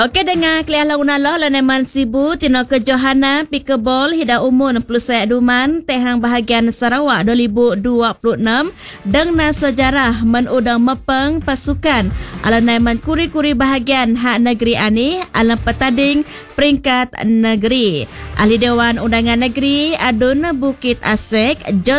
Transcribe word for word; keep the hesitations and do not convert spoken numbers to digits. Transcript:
Okey, dengar kelih launala laneman sibu tino ke Johana Pikebol hida umun pelusai duman tehang bahagian Sarawak dua ribu dua puluh enam dengan sejarah menudang mepeng pasukan alaneman kuri-kuri bahagian hak negeri ani alam petading peringkat negeri. Ahli Dewan Undangan Negeri Adun Bukit Asek